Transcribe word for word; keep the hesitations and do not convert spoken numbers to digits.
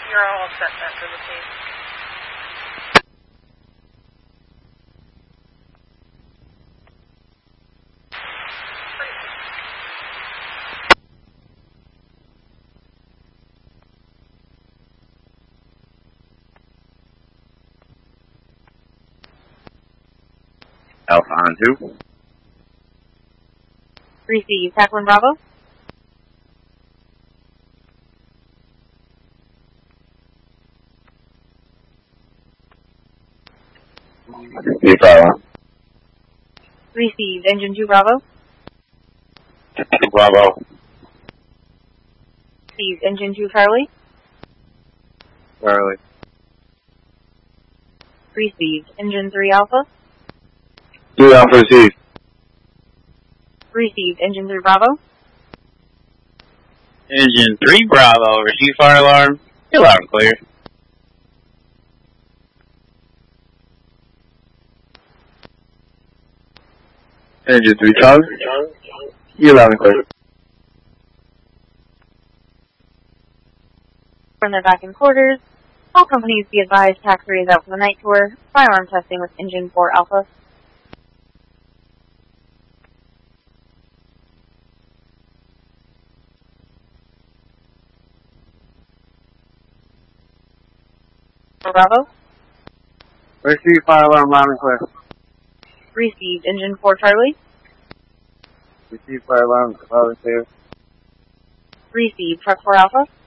You're all set then for the case. Alpha on two. Receive. Tackling Bravo. Receive Bravo. Received. Engine two Bravo. Bravo. Received. Engine two Charlie. Charlie. Received. Engine three Alpha. Three Alpha received. Received. Engine three Bravo. Engine three Bravo. Receive fire alarm. You're loud and clear. Engine three Charlie. You're loud and clear. From their back in quarters. All companies be advised taxi is out for the night tour. Firearm testing with Engine four Alpha. Bravo. Receive fire alarm loud and clear. Received. Engine four Charlie. Receive fire alarm loud and clear. Received. Truck four Alpha.